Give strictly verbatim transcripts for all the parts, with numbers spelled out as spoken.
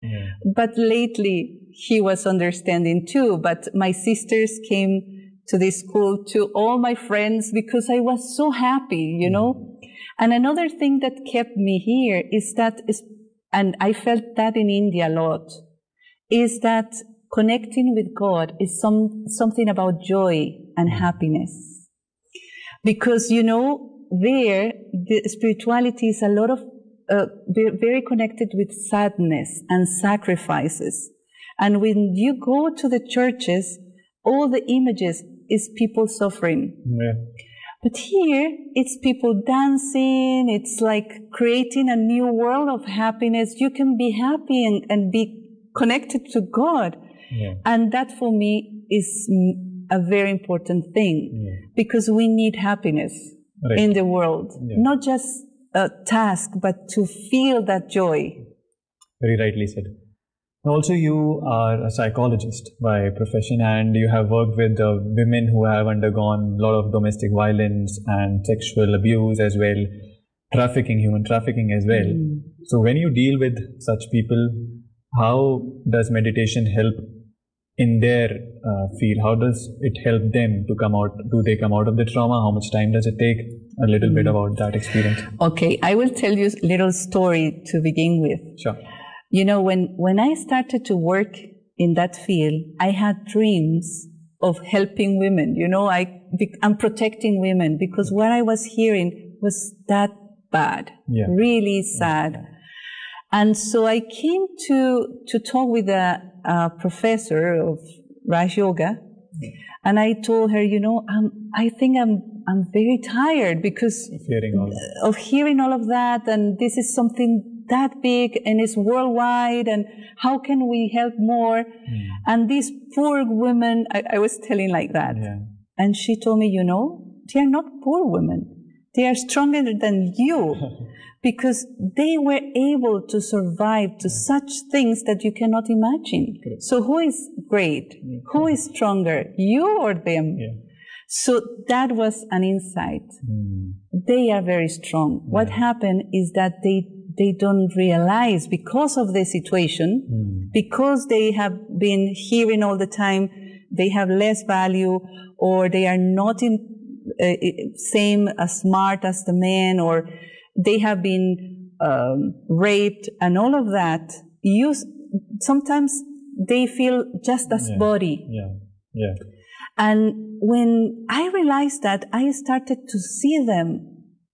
Yeah. But lately, he was understanding too. But my sisters came to this school, to all my friends, because I was so happy, you know. And another thing that kept me here is that, and I felt that in India a lot, is that connecting with God is some something about joy and happiness. Because, you know, there, the spirituality is a lot of, uh, very connected with sadness and sacrifices. And when you go to the churches, all the images is people suffering. Yeah. But here, it's people dancing, it's like creating a new world of happiness. You can be happy and, and be connected to God. Yeah. And that for me is a very important thing, Yeah. because we need happiness Right. in the world. Yeah. Not just a task, but to feel that joy. Very rightly said. Also, you are a psychologist by profession, and you have worked with uh, women who have undergone a lot of domestic violence and sexual abuse as well, trafficking, human trafficking as well. Mm. So when you deal with such people, how does meditation help in their uh, field? How does it help them to come out? Do they come out of the trauma? How much time does it take? A little mm. bit about that experience. Okay, I will tell you a little story to begin with. Sure. You know, when, when I started to work in that field, I had dreams of helping women. You know, I, I'm protecting women, because what I was hearing was that bad, yeah. really sad. Yeah. And so I came to, to talk with a, a professor of Raj Yoga, yeah. and I told her, you know, um, I think I'm, I'm very tired because of hearing all of, of hearing all of that, and this is something that big and it's worldwide, and how can we help more? Mm. And these poor women, I, I was telling like that. Yeah. And she told me, you know, they are not poor women. They are stronger than you, because they were able to survive to such things that you cannot imagine. Correct. So who is great? Yeah. Who is stronger, you or them? Yeah. So that was an insight. Mm. They are very strong. Yeah. What happened is that they they don't realize, because of the situation, mm. because they have been hearing all the time, they have less value, or they are not in uh, same as smart as the men, or they have been um, raped and all of that. You sometimes they feel just as yeah. body. Yeah. Yeah. And when I realized that, I started to see them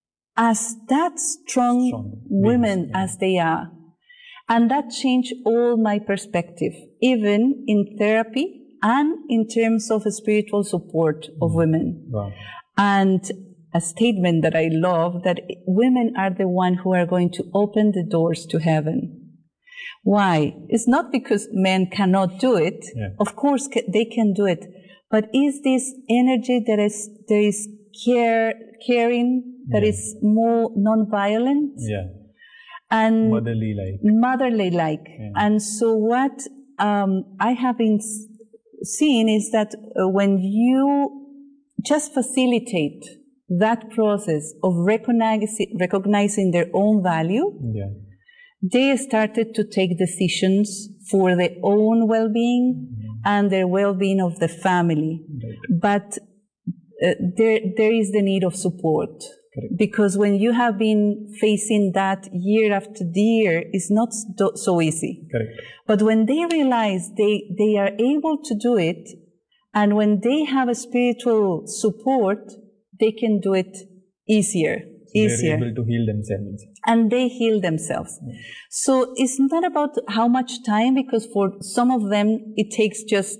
as that strong, strong. women yeah. as they are. And that changed all my perspective, even in therapy and in terms of spiritual support of mm. women. Wow. And a statement that I love, that women are the one who are going to open the doors to heaven. Why? It's not because men cannot do it. Yeah. Of course they can do it. But is this energy that is, there is care, caring, that yeah. is more non-violent, yeah, and motherly-like, motherly-like. Yeah. And so what um, I have been seeing is that uh, when you just facilitate that process of recognizing, recognizing their own value, yeah. they started to take decisions for their own well-being mm-hmm. and their well-being of the family. Right. But uh, there, there is the need of support. Correct. Because when you have been facing that year after year, it's not so easy. Correct. But when they realize they, they are able to do it, and when they have a spiritual support, they can do it easier. So easier. They're able to heal themselves. And they heal themselves. Yeah. So it's not about how much time, because for some of them, it takes just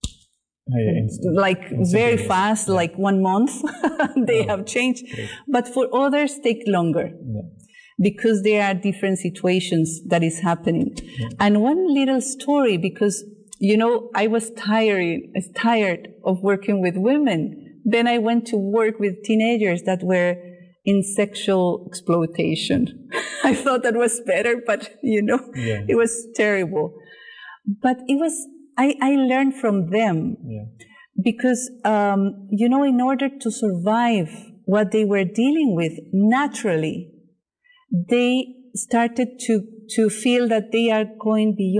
Yeah, instant. like instant very days. fast, yeah. like one month, they oh, have changed. Great. But for others, take longer yeah. because there are different situations that is happening. Yeah. And one little story, because, you know, I was tired, tired of working with women. Then I went to work with teenagers that were in sexual exploitation. I thought that was better, but, you know, yeah. it was terrible. But it was, I, I learned from them. Yeah. Because, um, you know, in order to survive what they were dealing with, naturally, they started to, to feel that they are going beyond